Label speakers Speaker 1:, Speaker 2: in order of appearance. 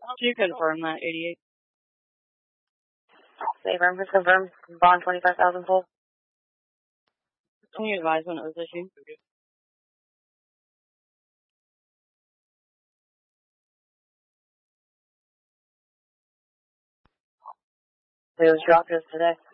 Speaker 1: You confirm that, 88.
Speaker 2: Confirm, bond 25,000 full.
Speaker 1: Can you advise when it was issued?
Speaker 2: It was dropped today.